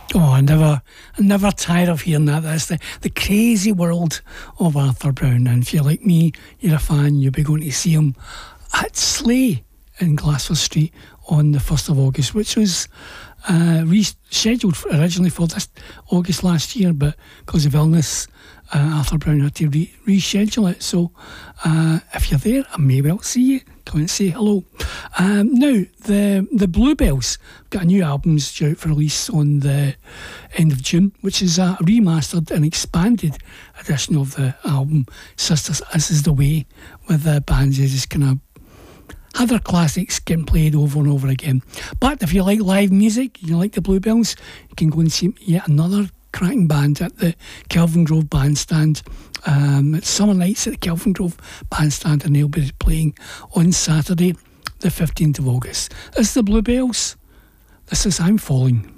Oh, I never tire of hearing that. That's the crazy world of Arthur Brown. And if you're like me, you're a fan, you'll be going to see him at Slay in Glasgow Street on the 1st of August, which was rescheduled originally for this August last year, but because of illness, Arthur Brown had to reschedule it. So if you're there, I may well see you. Come and say hello. Now, the Bluebells got a new album due out for release on the end of June, which is a remastered and expanded edition of the album Sisters, This Is The Way, with the bands that just kind of have their classics getting played over and over again. But if you like live music, you like the Bluebells, you can go and see yet another cracking band at the Kelvingrove Bandstand. It's summer nights at the Kelvingrove Bandstand, and they'll be playing on Saturday the 15th of August. This is the Bluebells. This is I'm Falling.